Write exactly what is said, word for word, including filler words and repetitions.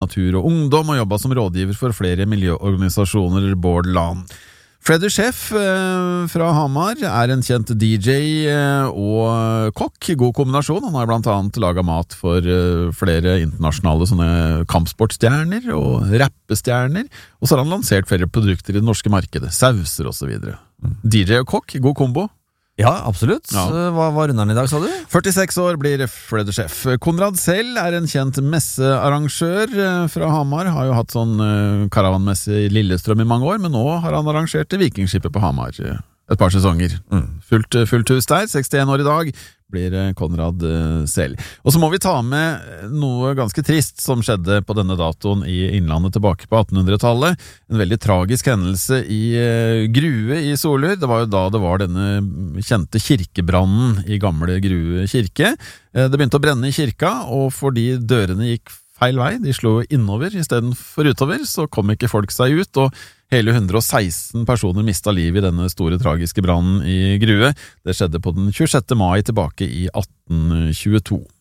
natur og ungdom, og jobbet som rådgiver for flere miljøorganisasjoner, Bård Lahn. Freddy Chef eh, fra Hamar er en kjent D J eh, og kokk, god kombinasjon. Han har blant annet laget mat for eh, flere internasjonale sånne kampsportstjerner og rappestjerner, og så har han lansert flere produkter i det norske markedet, sauser og så videre. D J og kokk, god kombo. Ja, absolutt. Ja. Hva var runden i dag, sa du? førtiseks år blir Freddy Chef. Konrad selv er en kjent messearrangør fra Hamar. Har jo hatt sånn karavanmesse i Lillestrøm i mange år, men nå har han arrangert det Vikingskipet på Hamar et par sesonger. Mm. Fullt, fullt hus der, sekstien år i dag, blir Konrad selv. Og så må vi ta med noe ganske trist som skjedde på denne datoen i Innlandet tilbake på attenhundretallet. En veldig tragisk hendelse i Grue i Solør. Det var jo da det var denne kjente kirkebrannen i gamle Grue kirke. Det begynte å brenne i kirka, og fordi dørene gikk feil vei, de slo innover i stedet for utover, så kom ikke folk seg ut, og hele hundre og seksten personer mistet liv i denne store tragiske brannen i Grue. Det skjedde på den tjuesjette mai tilbake i atten tjueto.